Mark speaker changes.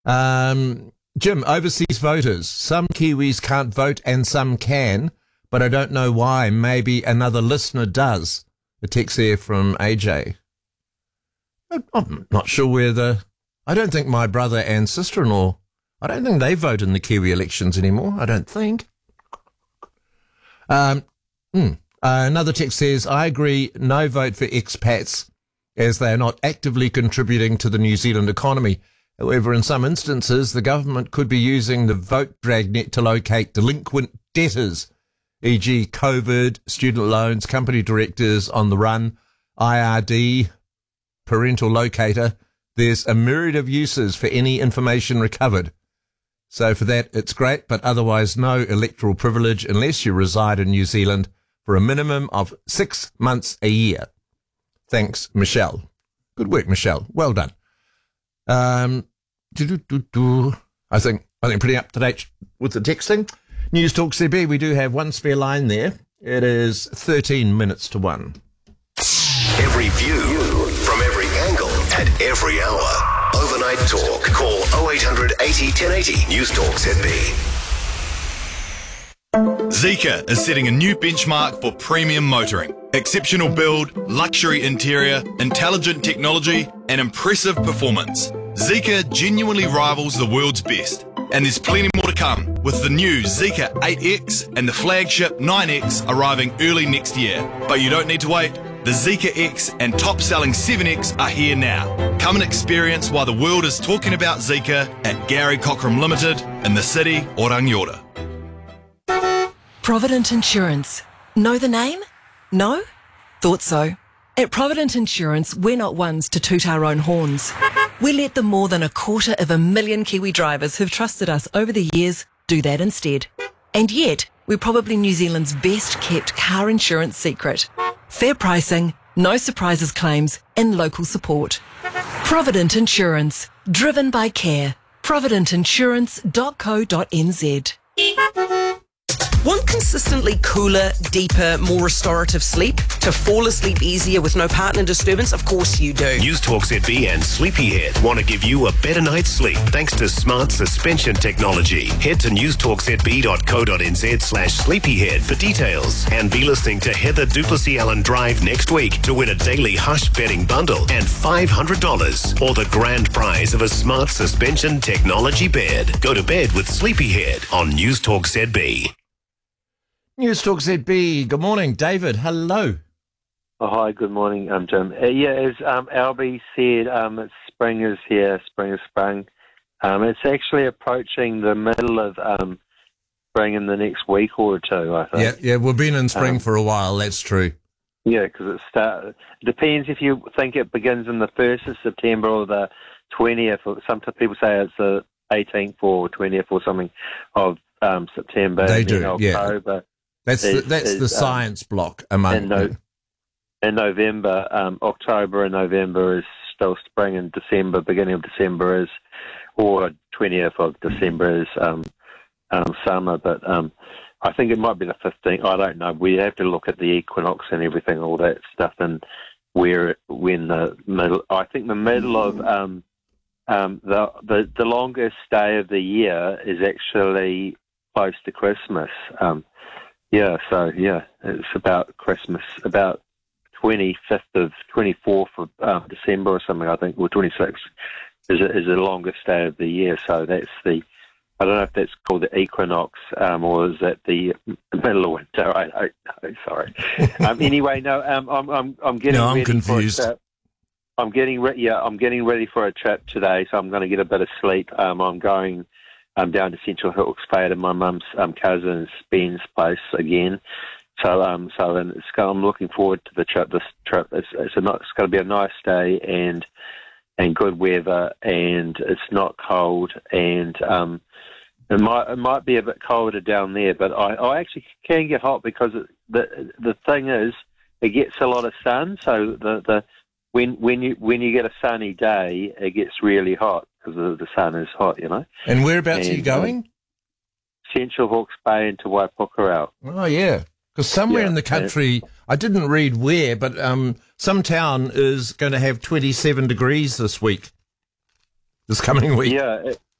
Speaker 1: Jim, overseas voters. Some Kiwis can't vote and some can, but I don't know why. Maybe another listener does. A text here from AJ. I'm not sure whether... I don't think my brother and sister-in-law, I don't think they vote in the Kiwi elections anymore. I don't think. Another text says, I agree, no vote for expats as they are not actively contributing to the New Zealand economy. However, in some instances, the government could be using the vote dragnet to locate delinquent debtors, e.g. COVID, student loans, company directors on the run, IRD, parental locator. There's a myriad of uses for any information recovered. So for that, it's great, but otherwise no electoral privilege unless you reside in New Zealand for a minimum of 6 months a year. Thanks, Michelle. Good work, Michelle. Well done. I think pretty up to date with the texting. News Talk CB, we do have one spare line there. It is 13 minutes to 1.
Speaker 2: Every view from every angle at every hour. Overnight Talk. Call 0800 80 1080. News Talk ZB.
Speaker 3: Zeekr is setting a new benchmark for premium motoring. Exceptional build, luxury interior, intelligent technology, and impressive performance. Zeekr genuinely rivals the world's best. And there's plenty more to come, with the new Zeekr 8X and the flagship 9X arriving early next year. But you don't need to wait. The Zeekr X and top-selling 7X are here now. Come and experience why the world is talking about Zeekr at Gary Cockram Limited in the city o Rangiora.
Speaker 4: Provident Insurance. Know the name? No? Thought so. At Provident Insurance, we're not ones to toot our own horns. We let the more than 250,000 Kiwi drivers who've trusted us over the years do that instead. And yet, we're probably New Zealand's best kept car insurance secret. Fair pricing, no surprises claims, and local support. Provident Insurance. Driven by care. providentinsurance.co.nz.
Speaker 5: Want consistently cooler, deeper, more restorative sleep? To fall asleep easier with no partner disturbance? Of course you do.
Speaker 2: News Talk ZB and Sleepyhead want to give you a better night's sleep thanks to smart suspension technology. Head to newstalkzb.co.nz/sleepyhead for details. And be listening to Heather Duplessis Allen Drive next week to win a daily Hush betting bundle and $500 or the grand prize of a smart suspension technology bed. Go to bed with Sleepyhead on News Talk ZB.
Speaker 1: News Talk ZB. Good morning, David. Hello.
Speaker 6: Oh, hi, good morning, Jim. As Albie said, it's spring is here, spring is sprung. It's actually approaching the middle of spring in the next week or two, I think.
Speaker 1: Yeah, we've been in spring for a while, that's true.
Speaker 6: Yeah, because it depends if you think it begins on the 1st of September or the 20th. Some people say it's the 18th or 20th or something of September.
Speaker 1: They do,
Speaker 6: October.
Speaker 1: Yeah. That's the science block among
Speaker 6: in November, October and November is still spring, and December, beginning of December or 20th of December is summer. But I think it might be the 15th. I don't know. We have to look at the equinox and everything, all that stuff, and when the middle. I think the middle of the longest day of the year is actually close to Christmas. It's about Christmas, about 24th of December or something, I think, or 26th is the longest day of the year. So that's I don't know if that's called the equinox or is that the middle of winter. I don't know. Sorry. Anyway, no. I'm getting.
Speaker 1: No, I'm
Speaker 6: ready
Speaker 1: confused.
Speaker 6: For a trip. I'm getting ready for a trip today, so I'm going to get a bit of sleep. I'm going. I'm down to Central Hawke's Bay to my mum's cousin's Ben's place again. So I'm looking forward to the trip. This trip it's going to be a nice day and good weather, and it's not cold, and it might be a bit colder down there, but I actually can get hot because the thing is it gets a lot of sun. So when you get a sunny day, it gets really hot because the sun is hot, you know.
Speaker 1: And whereabouts are you going?
Speaker 6: Central Hawke's Bay into Waipukurau.
Speaker 1: Oh, yeah. Because somewhere in the country, I didn't read where, but some town is going to have 27 degrees this week. this coming week.
Speaker 6: Yeah,